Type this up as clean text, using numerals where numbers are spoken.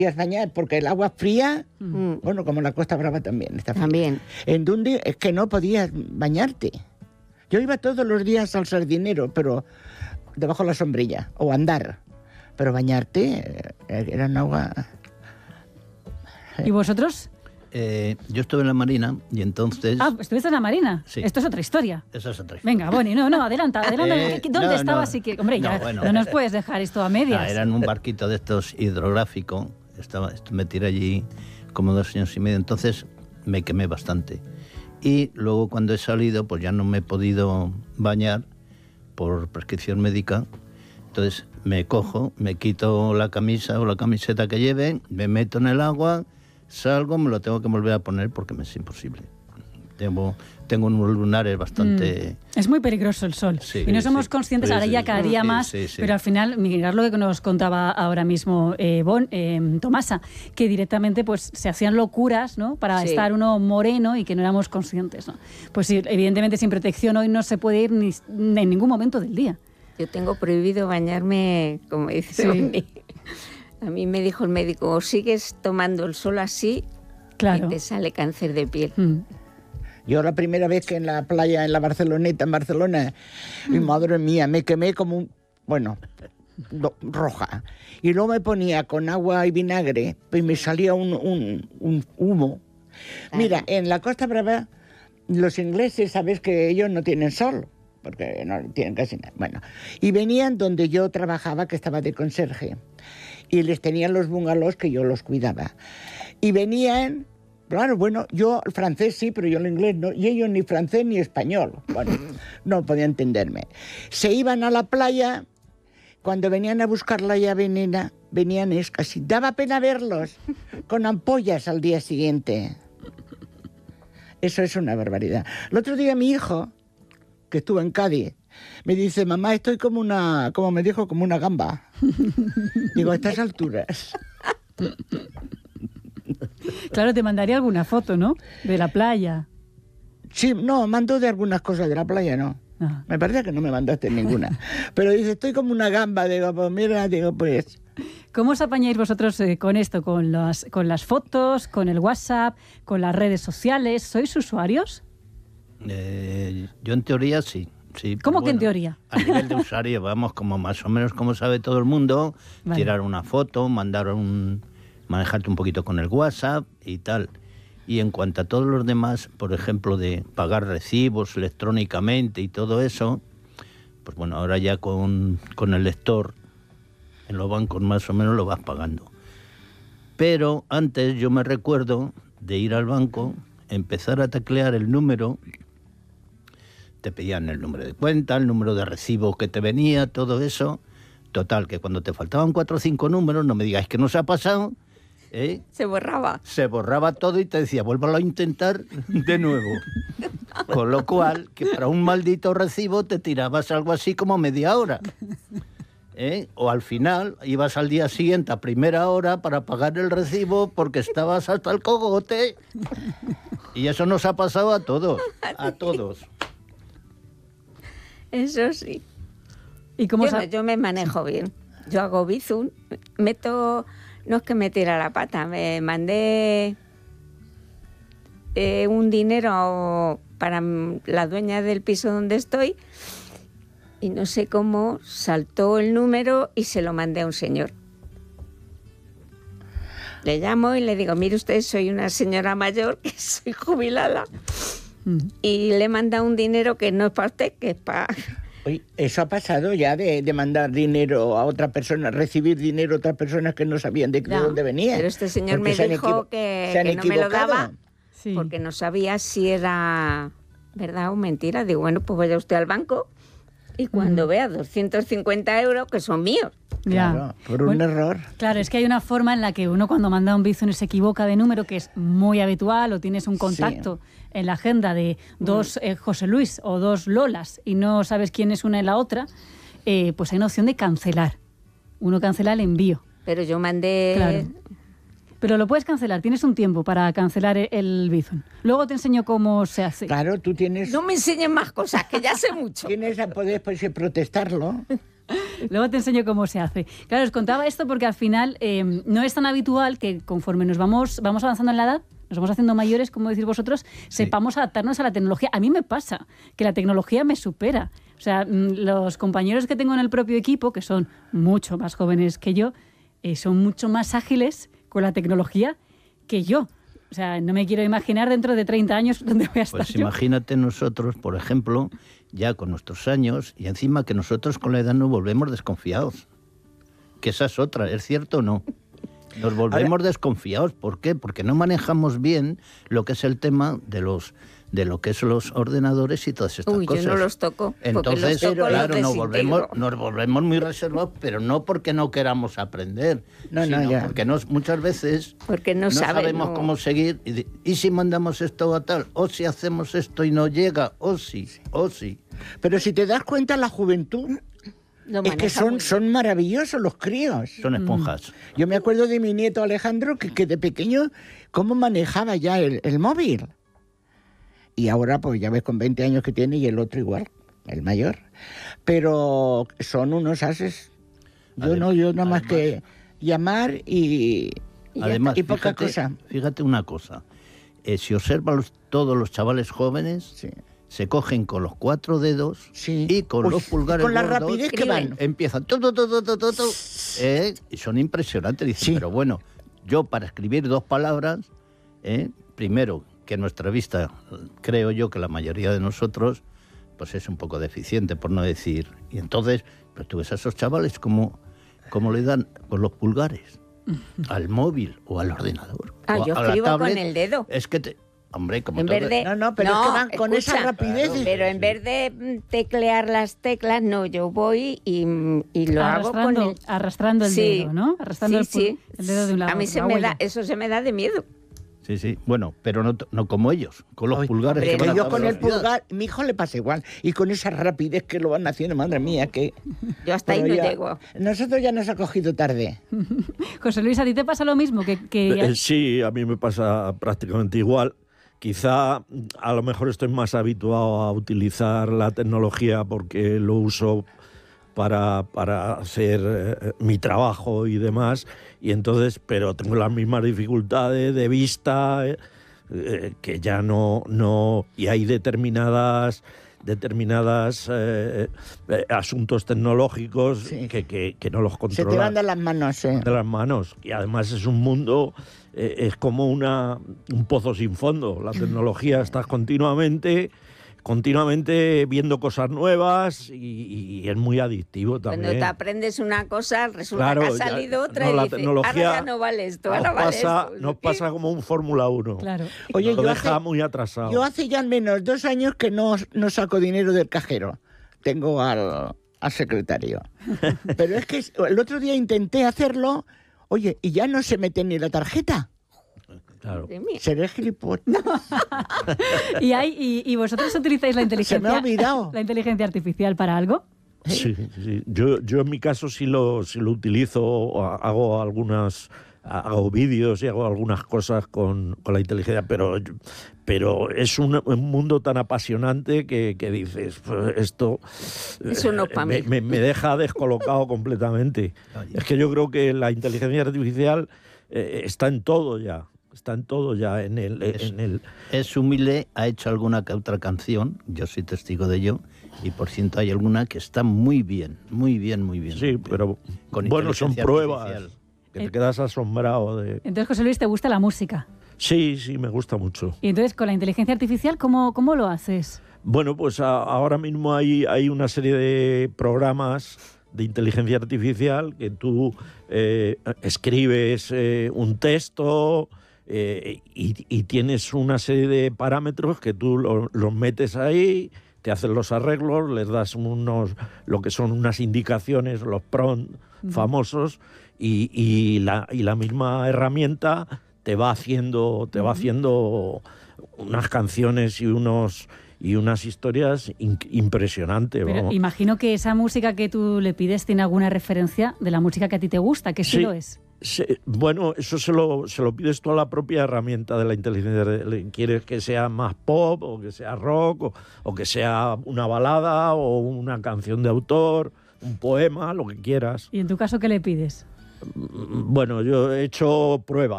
bañar porque el agua fría, bueno, como en la Costa Brava también está fría. También. En Dundee es que no podías bañarte. Yo iba todos los días al Sardinero, pero debajo de la sombrilla, o andar. Pero bañarte era un agua... ¿Y vosotros? Yo estuve en la Marina y entonces... Ah, ¿estuviste en la Marina? Sí. Esto es otra historia. Esa es otra historia. Venga, Bonnie, no, adelanta. ¿Dónde estabas? no. Si quieres? Hombre, ya, Bueno. no nos puedes dejar esto a medias. Era en un barquito de estos hidrográfico. Me tiré allí como 2 años y medio, entonces me quemé bastante. Y luego cuando he salido, pues ya no me he podido bañar por prescripción médica. Entonces me cojo, me quito la camisa o la camiseta que lleve, me meto en el agua, salgo, me lo tengo que volver a poner porque me es imposible. Tengo unos lunares bastante... Es muy peligroso el sol. Sí, y no somos sí. conscientes, Sí, ahora sí, ya sí. cada día más, Sí. pero al final, mirar lo que nos contaba ahora mismo Tomasa, que directamente pues se hacían locuras, ¿no? Para estar uno moreno y que no éramos conscientes, ¿no? Pues sí, evidentemente sin protección hoy no se puede ir ni en ningún momento del día. Yo tengo prohibido bañarme, como dice Bonnie. A mí me dijo el médico, o sigues tomando el sol así, claro, y te sale cáncer de piel. Yo la primera vez que en la playa, en la Barceloneta, en Barcelona, y madre mía, me quemé como roja. Y luego me ponía con agua y vinagre, y me salía un humo. Mira, en la Costa Brava, los ingleses, sabes que ellos no tienen sol, porque no tienen casi nada. Bueno, y venían donde yo trabajaba, que estaba de conserje, y les tenían los bungalows que yo los cuidaba. Y venían... Claro, bueno, yo el francés sí, pero yo el inglés no, y ellos ni francés ni español. Bueno, no podía entenderme. Se iban a la playa, cuando venían a buscar la llave nena, venían casi, daba pena verlos, con ampollas al día siguiente. Eso es una barbaridad. El otro día mi hijo, que estuvo en Cádiz, me dice, mamá, estoy como me dijo, como una gamba. Digo, a estas alturas... Claro, te mandaría alguna foto, ¿no? De la playa. Sí, no, mandó de algunas cosas de la playa, ¿no? Ah. Me parece que no me mandaste ninguna. Pero dice, estoy como una gamba. Digo, pues mira, pues... ¿Cómo os apañáis vosotros con esto? ¿Con las fotos, con el WhatsApp, con las redes sociales? ¿Sois usuarios? Yo en teoría sí. Sí, ¿Cómo que en teoría? A nivel de usuario, vamos, como más o menos como sabe todo el mundo, Vale. Tirar una foto, manejarte un poquito con el WhatsApp y tal. Y en cuanto a todos los demás, por ejemplo, de pagar recibos electrónicamente y todo eso, pues bueno, ahora ya con el lector en los bancos más o menos lo vas pagando. Pero antes yo me recuerdo de ir al banco, empezar a teclear el número, te pedían el número de cuenta, el número de recibo que te venía, todo eso. Total, que cuando te faltaban 4 o 5 números, no me digáis que no se ha pasado, Se borraba. se borraba todo y te decía, vuélvalo a intentar de nuevo. Con lo cual, que para un maldito recibo te tirabas algo así como media hora. O al final ibas al día siguiente a primera hora para pagar el recibo porque estabas hasta el cogote. Y eso nos ha pasado a todos, a todos. Eso sí. ¿Y cómo Yo me manejo bien. Yo hago Bizum, no es que me tira la pata, me mandé un dinero para la dueña del piso donde estoy y no sé cómo saltó el número y se lo mandé a un señor. Le llamo y le digo, mire usted, soy una señora mayor que soy jubilada y le manda un dinero que no es para usted, que es para... Oye, eso ha pasado ya de mandar dinero a otra persona, recibir dinero a otras personas que no sabían de dónde venía. Pero este señor Porque me dijo que no me lo daba porque no sabía si era verdad o mentira. Digo, bueno, pues vaya usted al banco y cuando vea 250 euros, que son míos. Claro, por un error. Claro, es que hay una forma en la que uno cuando manda un Bizum se equivoca de número, que es muy habitual, o tienes un contacto en la agenda de 2 José Luis o 2 Lolas y no sabes quién es una y la otra, pues hay una opción de cancelar. Uno cancela el envío. Pero yo mandé... Claro. Pero lo puedes cancelar, tienes un tiempo para cancelar el Bizum. Luego te enseño cómo se hace. Claro, tú tienes... No me enseñen más cosas, que ya sé mucho. Tienes a poder protestarlo. Luego te enseño cómo se hace. Claro, os contaba esto porque al final no es tan habitual que conforme nos vamos avanzando en la edad, nos vamos haciendo mayores, como decís vosotros, sepamos adaptarnos a la tecnología. A mí me pasa que la tecnología me supera. O sea, los compañeros que tengo en el propio equipo, que son mucho más jóvenes que yo, son mucho más ágiles con la tecnología que yo. O sea, no me quiero imaginar dentro de 30 años dónde voy a estar yo. Imagínate nosotros, por ejemplo, ya con nuestros años, y encima que nosotros con la edad nos volvemos desconfiados. Que esa es otra, ¿es cierto o no? Nos volvemos desconfiados. ¿Por qué? Porque no manejamos bien lo que es el tema de lo que son los ordenadores y todas estas cosas. Yo no los toco. Entonces, claro, nos volvemos muy reservados, pero no porque no queramos aprender, sino porque muchas veces no sabemos cómo seguir. Y si mandamos esto a tal, o si hacemos esto y no llega, o sí. Pero si te das cuenta, la juventud... Es que son maravillosos los críos. Son esponjas. Yo me acuerdo de mi nieto Alejandro, que de pequeño, cómo manejaba ya el móvil. Y ahora, pues ya ves, con 20 años que tiene, y el otro igual, el mayor. Pero son unos ases. Yo nada más que llamar y poca cosa. Fíjate una cosa. Si observas todos los chavales jóvenes... Sí. Se cogen con los 4 dedos y con los pulgares con la gordos, rapidez que van. Empiezan y son impresionantes. Dicen, pero bueno, yo para escribir 2 palabras, primero, que nuestra vista, creo yo que la mayoría de nosotros, pues es un poco deficiente, por no decir. Y entonces, pues tú ves a esos chavales como le dan con los pulgares al móvil o al ordenador. Yo escribo con el dedo. Es que hombre, como pero es que van con esa rapidez. Claro. Pero en vez de teclear las teclas, no, yo voy y lo hago con el... Arrastrando el dedo, ¿no? Arrastrando el dedo de un lado. A mí eso se me da de miedo. Sí, bueno, pero no como ellos, con los pulgares. Pero yo con el pulgar, mi hijo le pasa igual, y con esa rapidez que lo van haciendo, madre mía, que... Yo hasta ahí no llego. Nosotros ya nos ha cogido tarde. José Luis, ¿a ti te pasa lo mismo? Sí, a mí me pasa prácticamente igual. Quizá a lo mejor estoy más habituado a utilizar la tecnología porque lo uso para hacer mi trabajo y demás, y entonces, pero tengo las mismas dificultades de vista que ya no y hay determinadas asuntos tecnológicos que no los controlan. Se te van de las manos. De las manos, y además es un mundo... es como un pozo sin fondo. La tecnología, estás continuamente viendo cosas nuevas y es muy adictivo también. Cuando te aprendes una cosa, resulta que ha salido otra y dices, ahora ya no vale esto, ahora vale esto. Nos pasa como un Fórmula 1. Claro. Oye, lo deja muy atrasado. Yo hace ya al menos 2 años que no saco dinero del cajero. Tengo al secretario. Pero es que el otro día intenté hacerlo... Oye, y ya no se mete ni la tarjeta. Claro. Seré gilipollas. ¿Y vosotros utilizáis la inteligencia? Se me ha olvidado. ¿La inteligencia artificial para algo? Sí. Yo en mi caso sí lo utilizo, hago vídeos y hago algunas cosas con la inteligencia, pero es un mundo tan apasionante que dices, pues esto no para mí. Me deja descolocado completamente. Es que yo creo que la inteligencia artificial está en todo ya. Es humilde, ha hecho alguna que otra canción, yo soy testigo de ello, y por ciento hay alguna que está muy bien. Sí, pero bueno, son pruebas artificial. Que te quedas asombrado de... Entonces, José Luis, ¿te gusta la música? Sí, me gusta mucho. Y entonces, con la inteligencia artificial, ¿cómo lo haces? Bueno, pues ahora mismo hay una serie de programas de inteligencia artificial que tú escribes un texto y tienes una serie de parámetros que tú los metes ahí, te hacen los arreglos, les das lo que son unas indicaciones, los prompts famosos, y la misma herramienta te va haciendo unas canciones y unas historias impresionantes. Pero imagino que esa música que tú le pides tiene alguna referencia de la música que a ti te gusta, que sí lo es. Bueno, eso se lo pides tú a la propia herramienta de la inteligencia. ¿Quieres que sea más pop o que sea rock o que sea una balada o una canción de autor? un poema, lo que quieras. ¿Y en tu caso qué le pides? Bueno, yo he hecho pruebas.